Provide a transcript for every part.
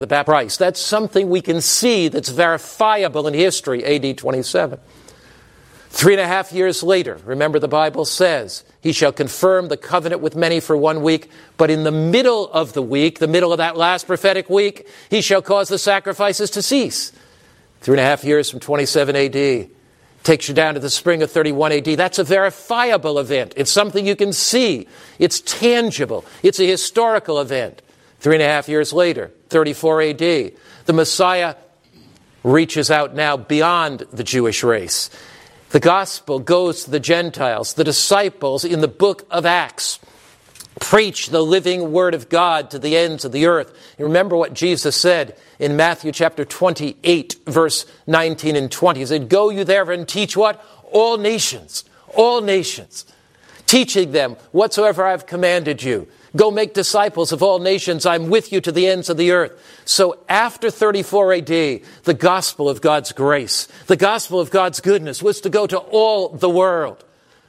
the baptist. That's something we can see that's verifiable in history, AD 27. 3.5 years later, remember the Bible says, he shall confirm the covenant with many for 1 week, but in the middle of the week, the middle of that last prophetic week, he shall cause the sacrifices to cease. 3.5 years from 27 AD. Takes you down to the spring of 31 AD. That's a verifiable event. It's something you can see. It's tangible. It's a historical event. 3.5 years later, 34 AD, the Messiah reaches out now beyond the Jewish race. The gospel goes to the Gentiles. The disciples in the book of Acts preach the living word of God to the ends of the earth. You remember what Jesus said in Matthew chapter 28, verse 19 and 20. He said, go you therefore and teach what? All nations, teaching them whatsoever I have commanded you. Go make disciples of all nations. I'm with you to the ends of the earth. So after 34 AD, the gospel of God's grace, the gospel of God's goodness was to go to all the world.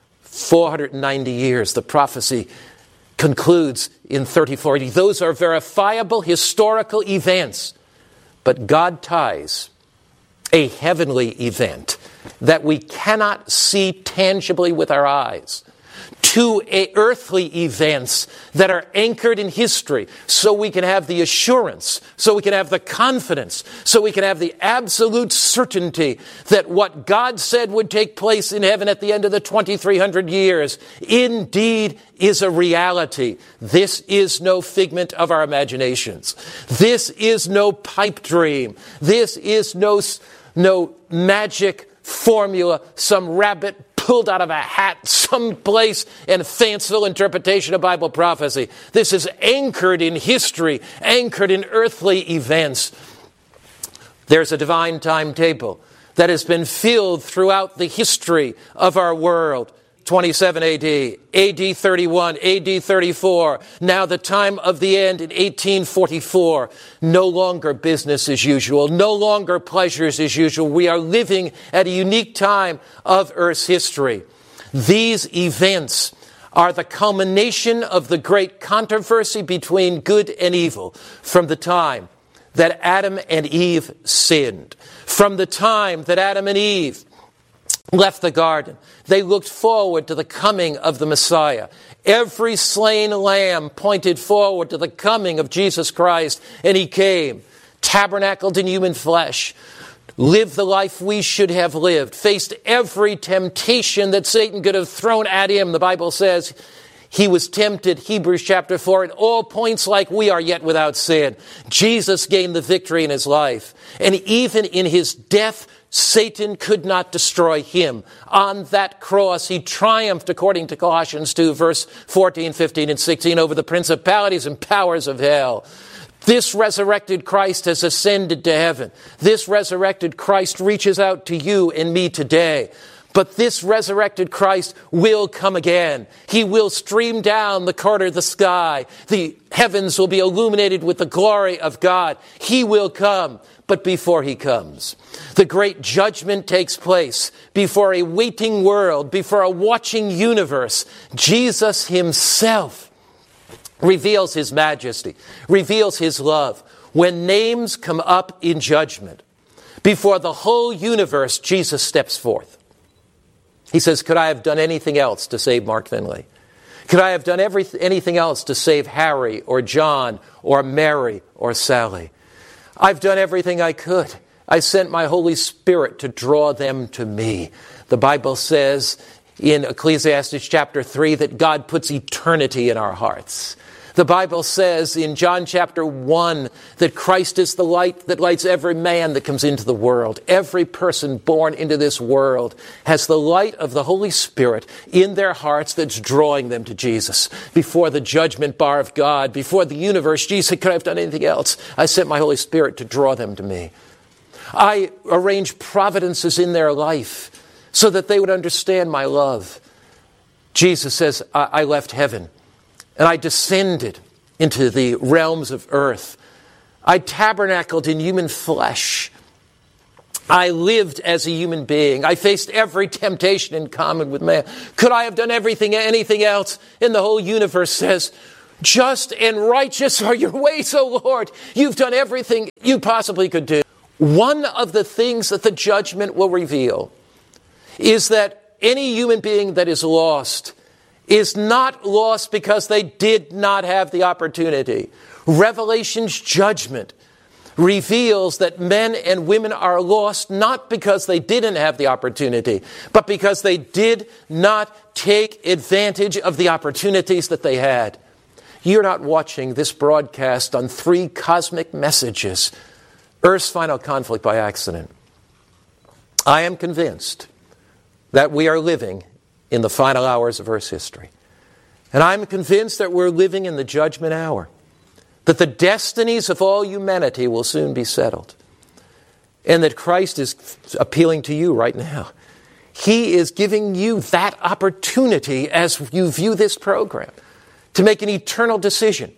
490 years, the prophecy concludes in 34 AD. Those are verifiable historical events. But God ties a heavenly event that we cannot see tangibly with our eyes to earthly events that are anchored in history, so we can have the assurance, so we can have the confidence, so we can have the absolute certainty that what God said would take place in heaven at the end of the 2,300 years indeed is a reality. This is no figment of our imaginations. This is no pipe dream. This is no magic formula, some rabbit pulled out of a hat someplace and fanciful interpretation of Bible prophecy. This is anchored in history, anchored in earthly events. There's a divine timetable that has been filled throughout the history of our world. 27 AD, AD 31, AD 34, now the time of the end in 1844. No longer business as usual, no longer pleasures as usual. We are living at a unique time of Earth's history. These events are the culmination of the great controversy between good and evil from the time that Adam and Eve sinned. From the time that Adam and Eve left the garden, they looked forward to the coming of the Messiah. Every slain lamb pointed forward to the coming of Jesus Christ, and he came, tabernacled in human flesh, lived the life we should have lived, faced every temptation that Satan could have thrown at him. The Bible says he was tempted, Hebrews chapter 4, at all points like we are, yet without sin. Jesus gained the victory in his life, and even in his death, Satan could not destroy him. On that cross, he triumphed, according to Colossians 2, verse 14, 15, and 16, over the principalities and powers of hell. This resurrected Christ has ascended to heaven. This resurrected Christ reaches out to you and me today. But this resurrected Christ will come again. He will stream down the corner of the sky. The heavens will be illuminated with the glory of God. He will come. But before he comes, the great judgment takes place. Before a waiting world, before a watching universe, Jesus himself reveals his majesty, reveals his love. When names come up in judgment, before the whole universe, Jesus steps forth. He says, could I have done anything else to save Mark Finley? Could I have done anything else to save Harry or John or Mary or Sally? I've done everything I could. I sent my Holy Spirit to draw them to me. The Bible says in Ecclesiastes chapter 3 that God puts eternity in our hearts. The Bible says in John chapter 1 that Christ is the light that lights every man that comes into the world. Every person born into this world has the light of the Holy Spirit in their hearts that's drawing them to Jesus. Before the judgment bar of God, before the universe, Jesus said, could I have done anything else? I sent my Holy Spirit to draw them to me. I arranged providences in their life so that they would understand my love. Jesus says, I left heaven. And I descended into the realms of earth. I tabernacled in human flesh. I lived as a human being. I faced every temptation in common with man. Could I have done anything else? And the whole universe says, Just and righteous are your ways, O Lord. You've done everything you possibly could do. One of the things that the judgment will reveal is that any human being that is lost is not lost because they did not have the opportunity. Revelation's judgment reveals that men and women are lost not because they didn't have the opportunity, but because they did not take advantage of the opportunities that they had. You're not watching this broadcast on 3 cosmic messages, Earth's final conflict, by accident. I am convinced that we are living in the final hours of Earth's history. And I'm convinced that we're living in the judgment hour, that the destinies of all humanity will soon be settled, and that Christ is appealing to you right now. He is giving you that opportunity as you view this program to make an eternal decision.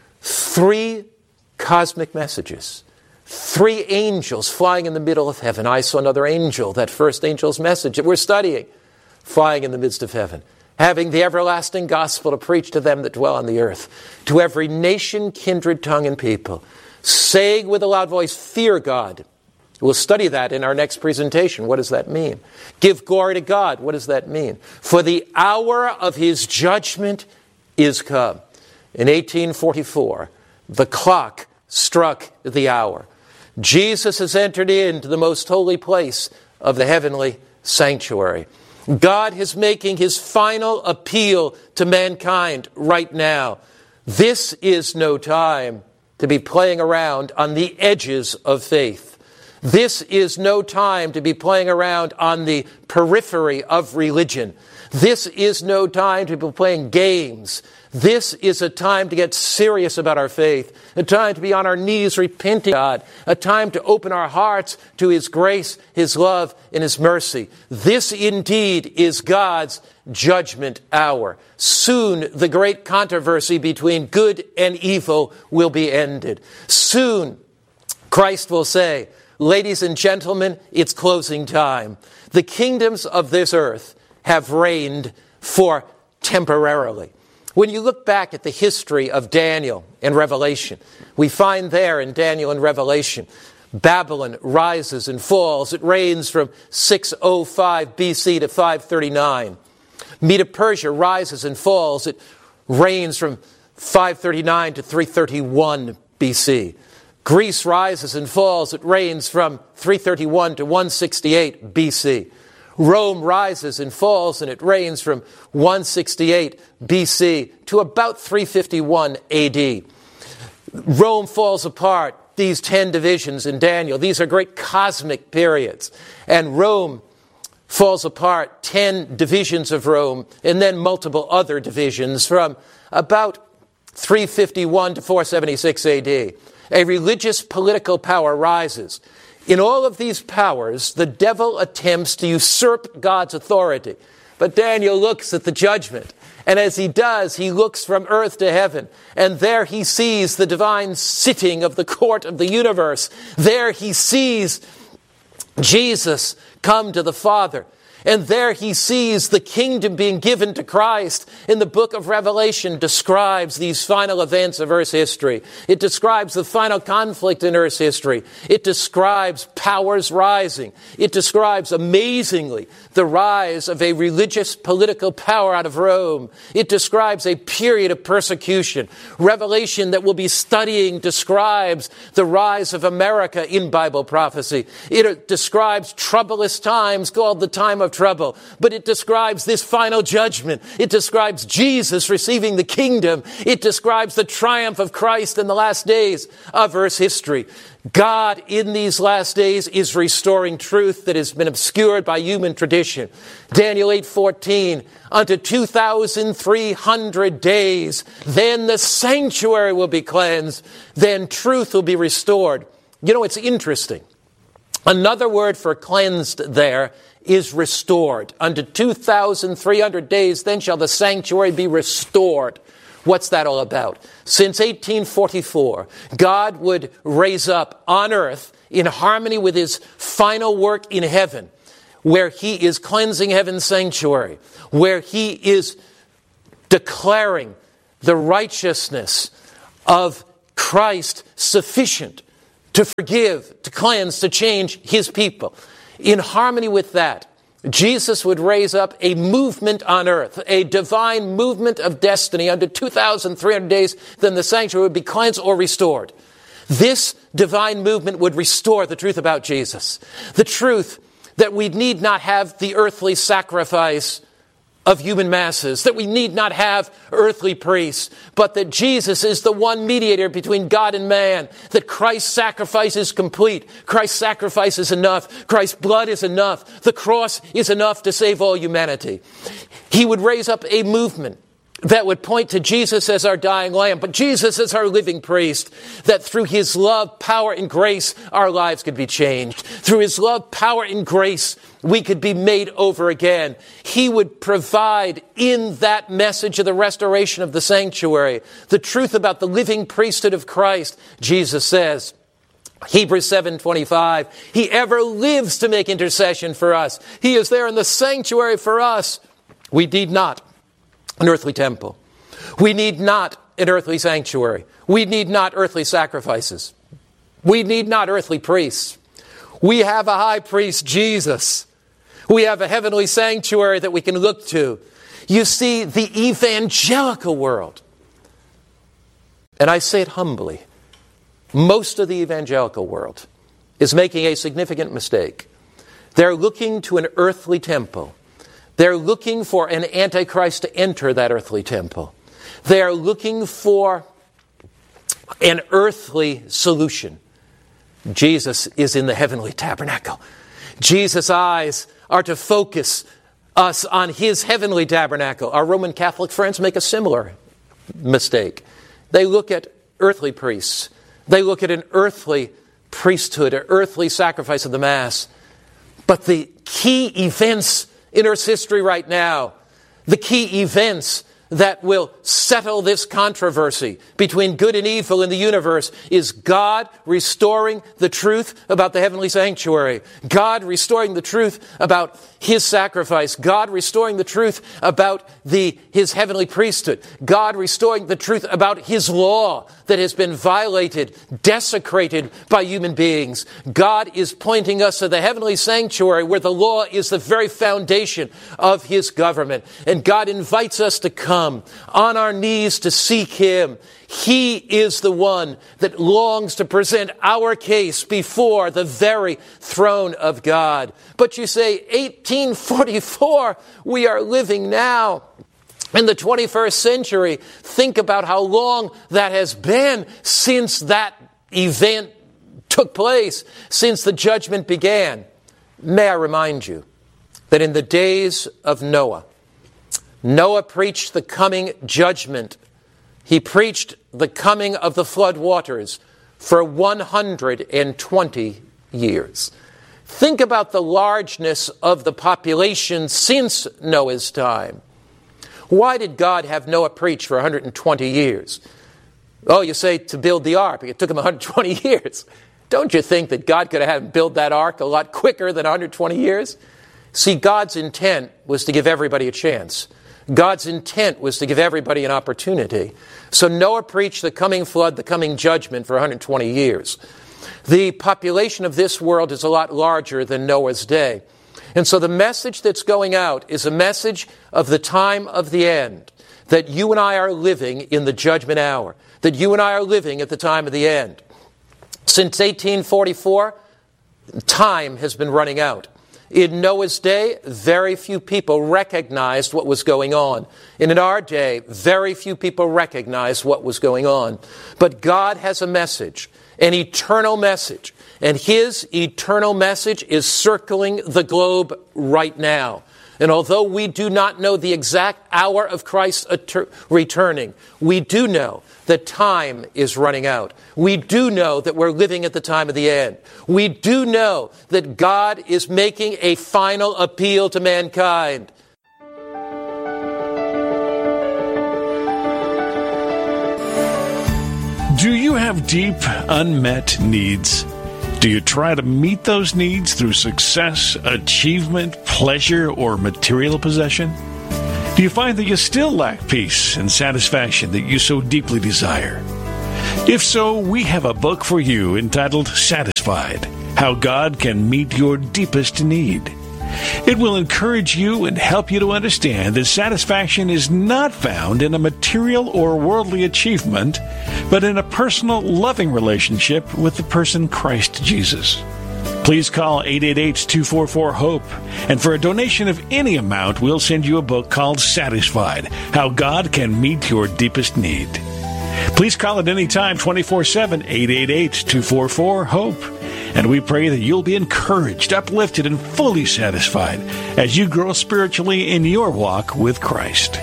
3 cosmic messages. 3 angels flying in the middle of heaven. I saw another angel, that first angel's message that we're studying, flying in the midst of heaven, having the everlasting gospel to preach to them that dwell on the earth, to every nation, kindred, tongue, and people, saying with a loud voice, fear God. We'll study that in our next presentation. What does that mean? Give glory to God. What does that mean? For the hour of his judgment is come. In 1844, the clock struck the hour. Jesus has entered into the most holy place of the heavenly sanctuary. God is making his final appeal to mankind right now. This is no time to be playing around on the edges of faith. This is no time to be playing around on the periphery of religion. This is no time to be playing games. This is a time to get serious about our faith, a time to be on our knees repenting God, a time to open our hearts to his grace, his love, and his mercy. This indeed is God's judgment hour. Soon the great controversy between good and evil will be ended. Soon Christ will say, ladies and gentlemen, it's closing time. The kingdoms of this earth have reigned for temporarily. When you look back at the history of Daniel and Revelation, we find there in Daniel and Revelation, Babylon rises and falls. It reigns from 605 BC to 539. Medo-Persia rises and falls. It reigns from 539 to 331 BC. Greece rises and falls. It reigns from 331 to 168 BC. Rome rises and falls, and it reigns from 168 BC to about 351 AD. Rome falls apart, these 10 divisions in Daniel. These are great cosmic periods. And Rome falls apart, 10 divisions of Rome, and then multiple other divisions from about 351 to 476 AD. A religious political power rises. In all of these powers, the devil attempts to usurp God's authority. But Daniel looks at the judgment. And as he does, he looks from earth to heaven. And there he sees the divine sitting of the court of the universe. There he sees Jesus come to the Father. And there he sees the kingdom being given to Christ. In the book of Revelation describes these final events of Earth's history. It describes the final conflict in Earth's history. It describes powers rising. It describes, amazingly, the rise of a religious political power out of Rome. It describes a period of persecution. Revelation that we'll be studying describes the rise of America in Bible prophecy. It describes troublous times called the time of trouble, but it describes this final judgment. It describes Jesus receiving the kingdom. It describes the triumph of Christ in the last days of Earth's history. God in these last days is restoring truth that has been obscured by human tradition. Daniel 8:14, unto 2,300 days, then the sanctuary will be cleansed, then truth will be restored. You know, it's interesting. Another word for cleansed there is restored. Unto 2,300 days, then shall the sanctuary be restored. What's that all about? Since 1844, God would raise up on earth in harmony with his final work in heaven, where he is cleansing heaven's sanctuary, where he is declaring the righteousness of Christ sufficient to forgive, to cleanse, to change his people. In harmony with that, Jesus would raise up a movement on earth, a divine movement of destiny. Under 2,300 days, then the sanctuary would be cleansed or restored. This divine movement would restore the truth about Jesus. The truth that we need not have the earthly sacrifice of human masses, that we need not have earthly priests, but that Jesus is the one mediator between God and man, that Christ's sacrifice is complete, Christ's sacrifice is enough, Christ's blood is enough, the cross is enough to save all humanity. He would raise up a movement that would point to Jesus as our dying lamb, but Jesus as our living priest, that through his love, power, and grace, our lives could be changed. Through his love, power, and grace, we could be made over again. He would provide in that message of the restoration of the sanctuary the truth about the living priesthood of Christ. Jesus says, Hebrews 7:25, he ever lives to make intercession for us. He is there in the sanctuary for us. We need not an earthly temple. We need not an earthly sanctuary. We need not earthly sacrifices. We need not earthly priests. We have a high priest, Jesus. We have a heavenly sanctuary that we can look to. You see, the evangelical world, and I say it humbly, most of the evangelical world is making a significant mistake. They're looking to an earthly temple. They're looking for an antichrist to enter that earthly temple. They're looking for an earthly solution. Jesus is in the heavenly tabernacle. Jesus' eyes are to focus us on his heavenly tabernacle. Our Roman Catholic friends make a similar mistake. They look at earthly priests. They look at an earthly priesthood, an earthly sacrifice of the Mass. But the key events in Earth's history right now, the key events that will settle this controversy between good and evil in the universe is God restoring the truth about the heavenly sanctuary, God restoring the truth about his sacrifice, God restoring the truth about his heavenly priesthood, God restoring the truth about his law that has been violated, desecrated by human beings. God is pointing us to the heavenly sanctuary where the law is the very foundation of his government. And God invites us to come on our knees to seek him. He is the one that longs to present our case before the very throne of God. But you say, 1844, we are living now in the 21st century. Think about how long that has been since that event took place, since the judgment began. May I remind you that in the days of Noah preached the coming judgment. He preached the coming of the flood waters for 120 years. Think about the largeness of the population since Noah's time. Why did God have Noah preach for 120 years? Oh, you say to build the ark. It took him 120 years. Don't you think that God could have had him build that ark a lot quicker than 120 years? See, God's intent was to give everybody a chance. God's intent was to give everybody an opportunity. So Noah preached the coming flood, the coming judgment for 120 years. The population of this world is a lot larger than Noah's day. And so the message that's going out is a message of the time of the end, that you and I are living in the judgment hour, that you and I are living at the time of the end. Since 1844, time has been running out. In Noah's day, very few people recognized what was going on. And in our day, very few people recognized what was going on. But God has a message, an eternal message. And his eternal message is circling the globe right now. And although we do not know the exact hour of Christ's returning, we do know that time is running out. We do know that we're living at the time of the end. We do know that God is making a final appeal to mankind. Do you have deep, unmet needs? Do you try to meet those needs through success, achievement, pleasure, or material possession? Do you find that you still lack peace and satisfaction that you so deeply desire? If so, we have a book for you entitled Satisfied: How God Can Meet Your Deepest Need. It will encourage you and help you to understand that satisfaction is not found in a material or worldly achievement, but in a personal, loving relationship with the person Christ Jesus. Please call 888-244-HOPE, and for a donation of any amount, we'll send you a book called Satisfied: How God Can Meet Your Deepest Need. Please call at any time, 24/7, 888-244-HOPE. And we pray that you'll be encouraged, uplifted, and fully satisfied as you grow spiritually in your walk with Christ.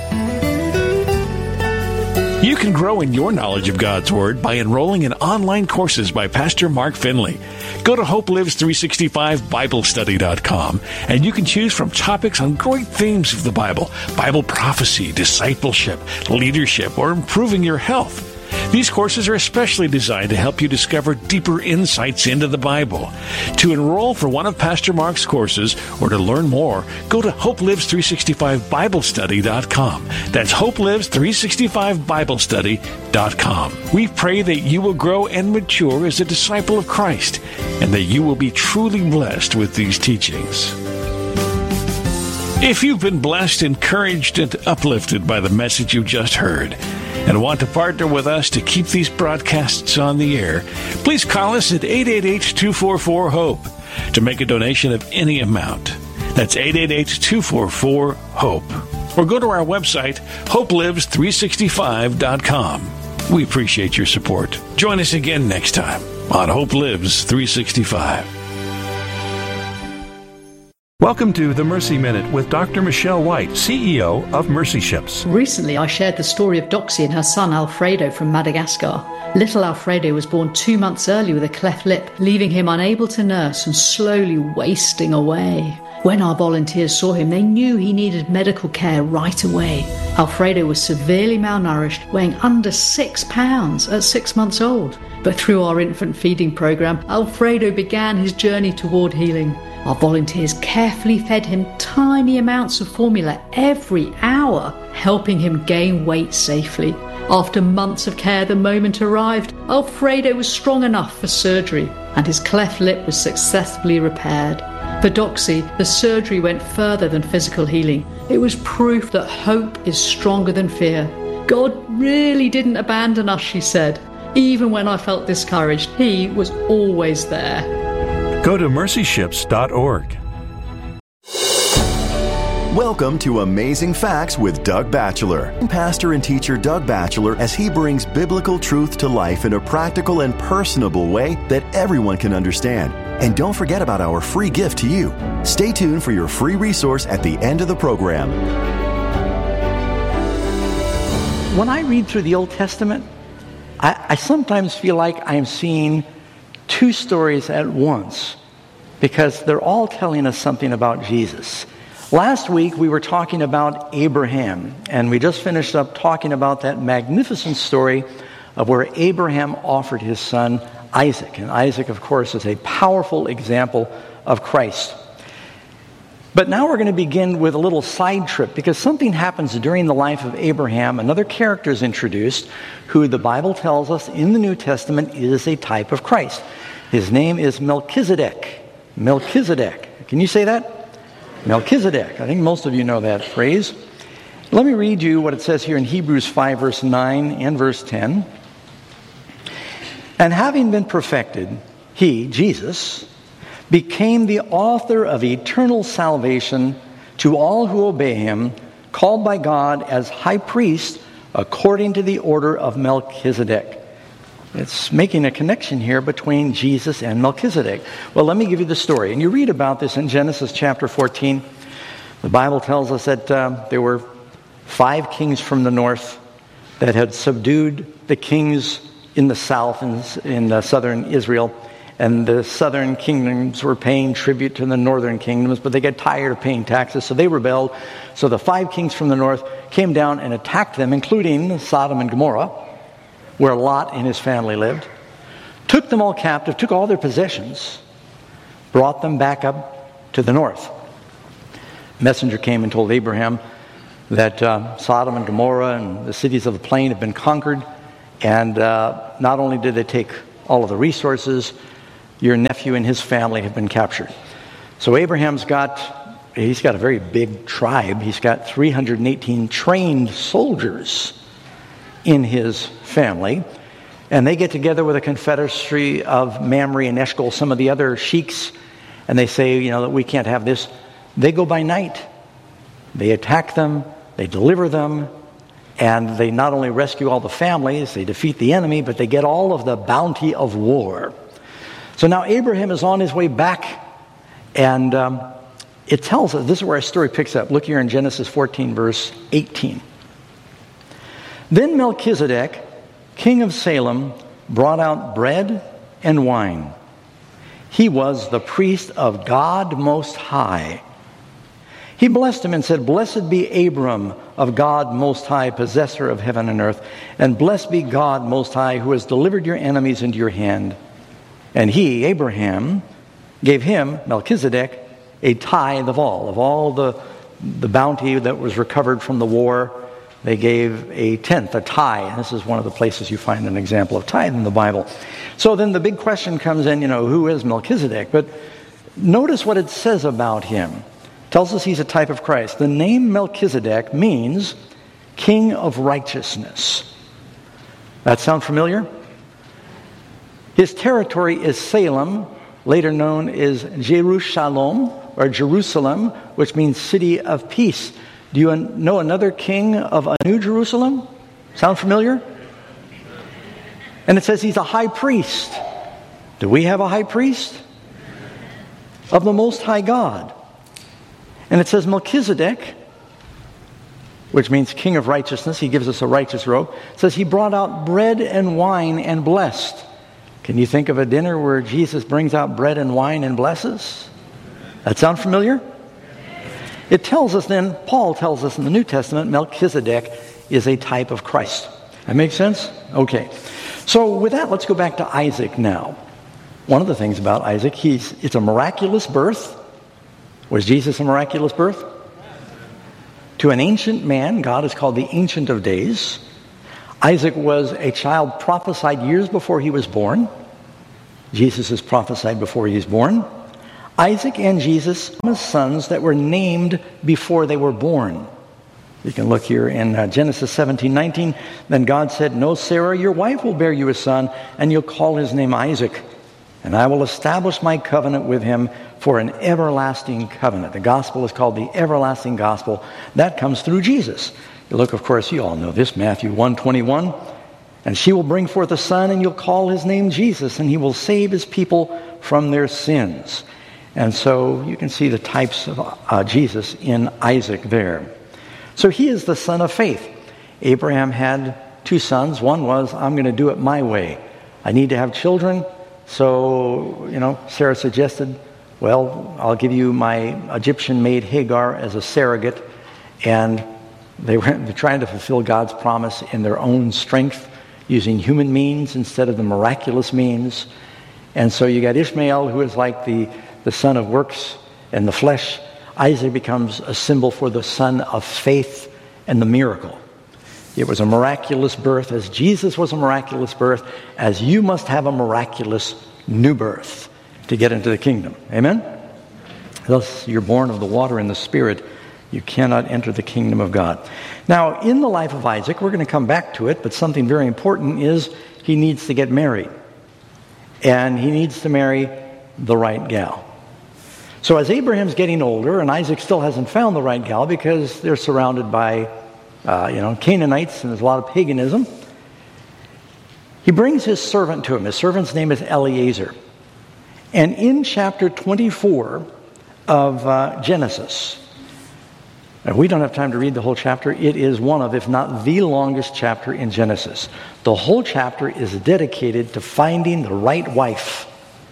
You can grow in your knowledge of God's Word by enrolling in online courses by Pastor Mark Finley. Go to HopeLives365BibleStudy.com, and you can choose from topics on great themes of the Bible: Bible prophecy, discipleship, leadership, or improving your health. These courses are especially designed to help you discover deeper insights into the Bible. To enroll for one of Pastor Mark's courses or to learn more, go to HopeLives365BibleStudy.com. That's HopeLives365BibleStudy.com. We pray that you will grow and mature as a disciple of Christ, and that you will be truly blessed with these teachings. If you've been blessed, encouraged, and uplifted by the message you just heard, and want to partner with us to keep these broadcasts on the air, please call us at 888-244-HOPE to make a donation of any amount. That's 888-244-HOPE. Or go to our website, HopeLives365.com. We appreciate your support. Join us again next time on Hope Lives 365. Welcome to the Mercy Minute with Dr. Michelle White, CEO of Mercy Ships. Recently, I shared the story of Doxy and her son Alfredo from Madagascar. Little Alfredo was born 2 months early with a cleft lip, leaving him unable to nurse and slowly wasting away. When our volunteers saw him, they knew he needed medical care right away. Alfredo was severely malnourished, weighing under 6 pounds at 6 months old. But through our infant feeding program, Alfredo began his journey toward healing. Our volunteers carefully fed him tiny amounts of formula every hour, helping him gain weight safely. After months of care, the moment arrived. Alfredo was strong enough for surgery, and his cleft lip was successfully repaired. For Doxy, the surgery went further than physical healing. It was proof that hope is stronger than fear. God really didn't abandon us, she said. Even when I felt discouraged, He was always there. Go to mercyships.org. Welcome to Amazing Facts with Doug Batchelor. Pastor and teacher Doug Batchelor, as he brings biblical truth to life in a practical and personable way that everyone can understand. And don't forget about our free gift to you. Stay tuned for your free resource at the end of the program. When I read through the Old Testament, I sometimes feel like I'm seeing two stories at once, because they're all telling us something about Jesus. Last week we were talking about Abraham, and we just finished up talking about that magnificent story of where Abraham offered his son Isaac. And Isaac, of course, is a powerful example of Christ. But now we're going to begin with a little side trip, because something happens during the life of Abraham. Another character is introduced who the Bible tells us in the New Testament is a type of Christ. His name is Melchizedek. Melchizedek. Can you say that? Melchizedek. I think most of you know that phrase. Let me read you what it says here in Hebrews 5, verse 9 and verse 10. And having been perfected, he, Jesus, became the author of eternal salvation to all who obey him, called by God as high priest according to the order of Melchizedek. It's making a connection here between Jesus and Melchizedek. Well, let me give you the story. And you read about this in Genesis chapter 14. The Bible tells us that there were 5 kings from the north that had subdued the kings in the south and in southern Israel. And the southern kingdoms were paying tribute to the northern kingdoms, but they got tired of paying taxes, so they rebelled. So the 5 kings from the north came down and attacked them, including Sodom and Gomorrah, where Lot and his family lived, took them all captive, took all their possessions, brought them back up to the north. A messenger came and told Abraham that Sodom and Gomorrah and the cities of the plain have been conquered. And not only did they take all of the resources, your nephew and his family have been captured. So Abraham's got a very big tribe. He's got 318 trained soldiers in his family. And they get together with a confederacy of Mamre and Eshcol, some of the other sheiks, and they say, that we can't have this. They go by night. They attack them, they deliver them, and they not only rescue all the families, they defeat the enemy, but they get all of the bounty of war. So now Abraham is on his way back, and it tells us, this is where our story picks up. Look here in Genesis 14, verse 18. Then Melchizedek, king of Salem, brought out bread and wine. He was the priest of God Most High. He blessed him and said, "Blessed be Abram of God Most High, possessor of heaven and earth, and blessed be God Most High, who has delivered your enemies into your hand." And he, Abraham, gave him, Melchizedek, a tithe of all the bounty that was recovered from the war. They gave a tenth, a tithe. This is one of the places you find an example of tithe in the Bible. So then the big question comes in, who is Melchizedek? But notice what it says about him. It tells us he's a type of Christ. The name Melchizedek means king of righteousness. That sound familiar? His territory is Salem, later known as Jerusalem, which means city of peace. Do you know another king of a New Jerusalem? Sound familiar? And it says he's a high priest. Do we have a high priest? Of the Most High God. And it says Melchizedek, which means king of righteousness. He gives us a righteous robe. It says he brought out bread and wine and blessed. Can you think of a dinner where Jesus brings out bread and wine and blesses? That sound familiar? It tells us then, Paul tells us in the New Testament, Melchizedek is a type of Christ. That makes sense? Okay. So with that, let's go back to Isaac now. One of the things about Isaac, it's a miraculous birth. Was Jesus a miraculous birth? To an ancient man, God is called the Ancient of Days. Isaac was a child prophesied years before he was born. Jesus is prophesied before he is born. Isaac and Jesus were sons that were named before they were born. You can look here in Genesis 17:19. Then God said, "No, Sarah, your wife will bear you a son, and you'll call his name Isaac. And I will establish my covenant with him for an everlasting covenant." The gospel is called the everlasting gospel. That comes through Jesus. You look, of course, you all know this, Matthew 1:21. "And she will bring forth a son, and you'll call his name Jesus, and he will save his people from their sins." And so you can see the types of Jesus in Isaac there. So he is the son of faith. Abraham had two sons. One was, I'm going to do it my way. I need to have children. So, Sarah suggested, well, I'll give you my Egyptian maid Hagar as a surrogate. And they're trying to fulfill God's promise in their own strength, using human means instead of the miraculous means. And so you got Ishmael, who is like the son of works and the flesh. Isaac becomes a symbol for the son of faith and the miracle. It was a miraculous birth, as Jesus was a miraculous birth, as you must have a miraculous new birth to get into the kingdom. Amen? Thus, you're born of the water and the Spirit. You cannot enter the kingdom of God. Now, in the life of Isaac, we're going to come back to it, but something very important is he needs to get married. And he needs to marry the right gal. So as Abraham's getting older, and Isaac still hasn't found the right gal because they're surrounded by, Canaanites, and there's a lot of paganism, he brings his servant to him. His servant's name is Eliezer. And in chapter 24 of Genesis, and we don't have time to read the whole chapter. It is one of, if not the longest chapter in Genesis. The whole chapter is dedicated to finding the right wife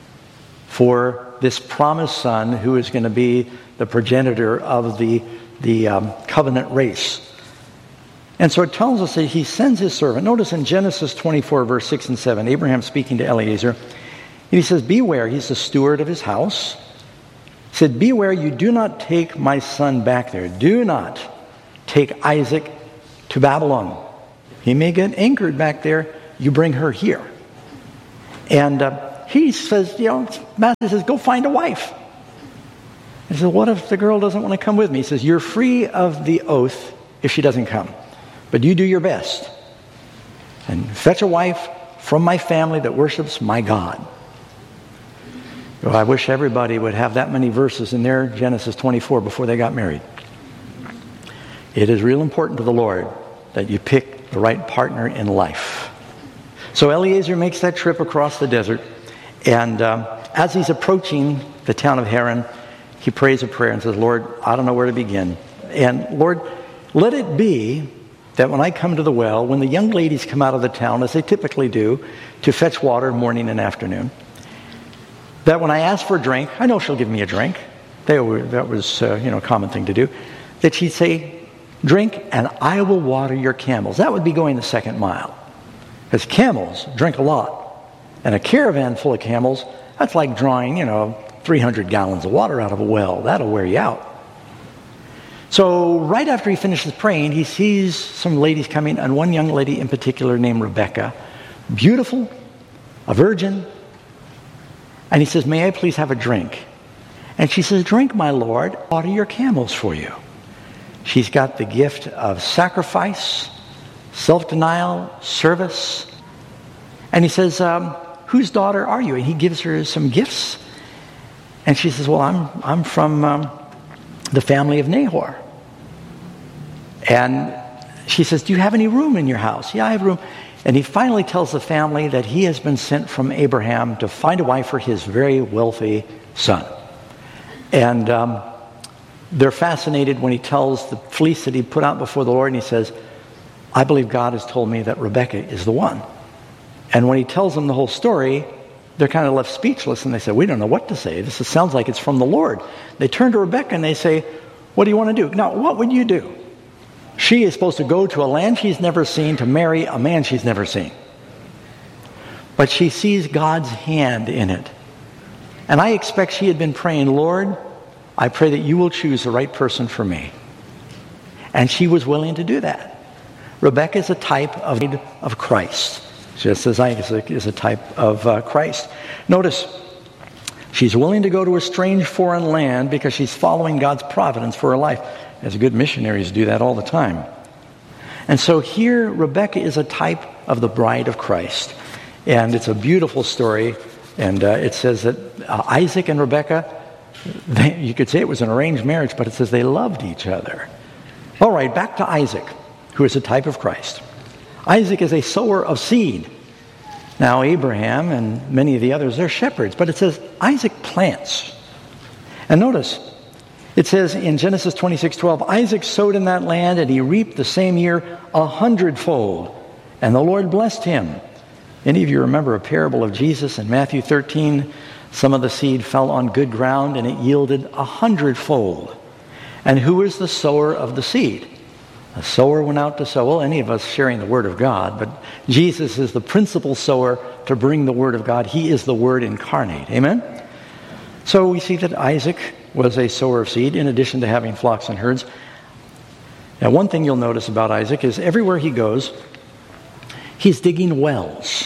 for this promised son who is going to be the progenitor of the covenant race. And so it tells us that he sends his servant. Notice in Genesis 24, verse 6 and 7, Abraham speaking to Eliezer, he says, "Beware," he's the steward of his house. He said, "Beware, you do not take my son back there. Do not take Isaac to Babylon. He may get anchored back there. You bring her here. And he says, Matthew says, go find a wife. He says, what if the girl doesn't want to come with me? He says, you're free of the oath if she doesn't come. But you do your best. And fetch a wife from my family that worships my God. Well, I wish everybody would have that many verses in their Genesis 24 before they got married. It is real important to the Lord that you pick the right partner in life. So Eliezer makes that trip across the desert. And as he's approaching the town of Haran, he prays a prayer and says, Lord, I don't know where to begin. And Lord, let it be that when I come to the well, when the young ladies come out of the town, as they typically do, to fetch water morning and afternoon, that when I ask for a drink, I know she'll give me a drink. That was a common thing to do. That she'd say, drink and I will water your camels. That would be going the second mile. Because camels drink a lot. And a caravan full of camels, that's like drawing, 300 gallons of water out of a well. That'll wear you out. So right after he finishes praying, he sees some ladies coming, and one young lady in particular named Rebecca, beautiful, a virgin. And he says, may I please have a drink? And she says, drink, my Lord, water your camels for you. She's got the gift of sacrifice, self-denial, service. And he says, whose daughter are you? And he gives her some gifts. And she says, well, I'm from the family of Nahor. And she says, do you have any room in your house? Yeah, I have room. And he finally tells the family that he has been sent from Abraham to find a wife for his very wealthy son. And they're fascinated when he tells the fleece that he put out before the Lord, and he says, I believe God has told me that Rebecca is the one. And when he tells them the whole story, they're kind of left speechless, and they say, we don't know what to say. This sounds like it's from the Lord. They turn to Rebecca and they say, what do you want to do? Now, what would you do? She is supposed to go to a land she's never seen to marry a man she's never seen. But she sees God's hand in it. And I expect she had been praying, Lord, I pray that you will choose the right person for me. And she was willing to do that. Rebecca is a type of Christ, just as Isaac is a type of Christ. Notice, she's willing to go to a strange foreign land because she's following God's providence for her life. As good missionaries do that all the time. And so here, Rebecca is a type of the bride of Christ. And it's a beautiful story. And it says that Isaac and Rebecca, you could say it was an arranged marriage, but it says they loved each other. All right, back to Isaac, who is a type of Christ. Isaac is a sower of seed. Now, Abraham and many of the others, they're shepherds. But it says Isaac plants. And notice, it says in Genesis 26:12, Isaac sowed in that land, and he reaped the same year 100-fold. And the Lord blessed him. Any of you remember a parable of Jesus in Matthew 13? Some of the seed fell on good ground, and it yielded 100-fold. And who is the sower of the seed? A sower went out to sow. Well, any of us sharing the Word of God, but Jesus is the principal sower to bring the Word of God. He is the Word incarnate. Amen? So we see that Isaac was a sower of seed in addition to having flocks and herds. Now, one thing you'll notice about Isaac is everywhere he goes, he's digging wells.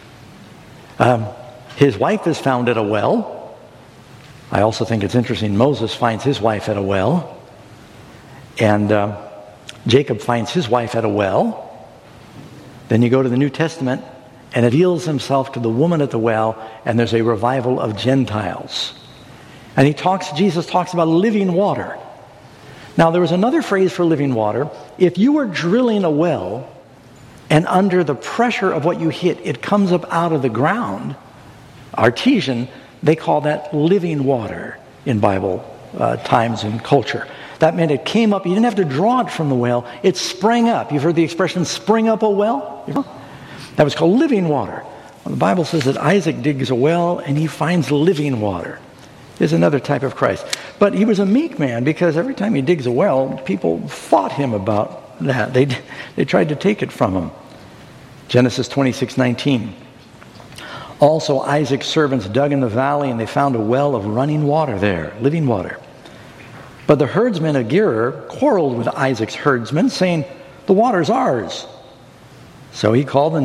His wife is found at a well. I also think it's interesting, Moses finds his wife at a well. And Jacob finds his wife at a well. Then you go to the New Testament, and it reveals himself to the woman at the well, and there's a revival of Gentiles. And Jesus talks about living water. Now, there was another phrase for living water. If you were drilling a well, and under the pressure of what you hit, it comes up out of the ground, artesian, they call that living water in Bible times and culture. That meant it came up. You didn't have to draw it from the well. It sprang up. You've heard the expression, spring up a well? That was called living water. Well, the Bible says that Isaac digs a well, and he finds living water. Is another type of Christ. But he was a meek man, because every time he digs a well, people fought him about that. They tried to take it from him. Genesis 26:19. Also Isaac's servants dug in the valley, and they found a well of running water there, living water. But the herdsmen of Gerar quarreled with Isaac's herdsmen, saying, "The water's ours." So he called the